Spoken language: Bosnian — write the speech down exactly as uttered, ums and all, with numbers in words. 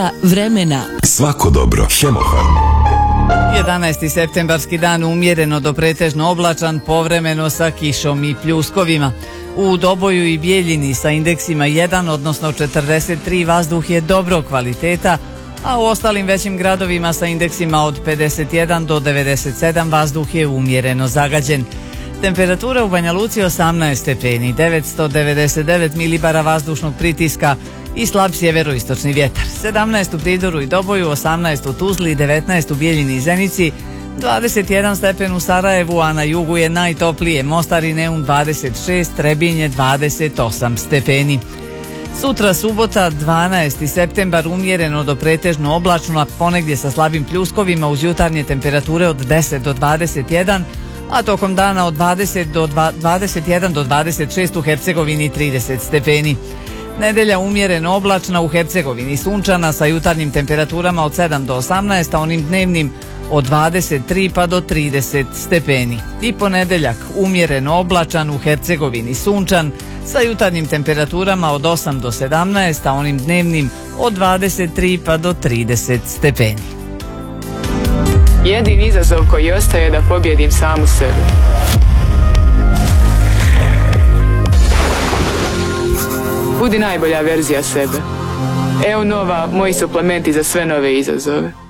vremena. Svako dobro. Hemofarm. jedanaesti septembarski dan umjereno do pretežno oblačan, povremeno sa kišom i pljuskovima. U Doboju i Bijeljini sa indeksima jedan, odnosno četrdeset tri, vazduh je dobrog kvaliteta, a u ostalim većim gradovima sa indeksima od pedeset jedan do devedeset sedam vazduh je umjereno zagađen. Temperatura u Banja Luci osamnaest stepeni, devetsto devedeset devet milibara vazdušnog pritiska i slab sjeveroistočni vjetar. sedamnaest u Pridoru i Doboju, osamnaest u Tuzli, devetnaest u Bijeljini i Zenici, dvadeset jedan stepen u Sarajevu, a na jugu je najtoplije. Mostar i Neum dvadeset šest, Trebinje dvadeset osam stepeni. Sutra subota, dvanaesti septembar, umjereno do pretežno oblačno, a ponegdje sa slabim pljuskovima uz jutarnje temperature od deset do dvadeset jedan, a tokom dana od dvadeset do dvadeset jedan do dvadeset šest u Hercegovini trideset stepeni. Nedelja umjereno oblačna, u Hercegovini sunčana sa jutarnjim temperaturama od sedam do osamnaest, a onim dnevnim od dvadeset tri pa do trideset stepeni. I ponedeljak umjereno oblačan, u Hercegovini sunčan sa jutarnjim temperaturama od osam do sedamnaest, a onim dnevnim od dvadeset tri pa do trideset stepeni. Jedini izazov koji ostaje je da pobjedim samu sebe. Budi najbolja verzija sebe. Evo Nova, moji suplementi za sve nove izazove.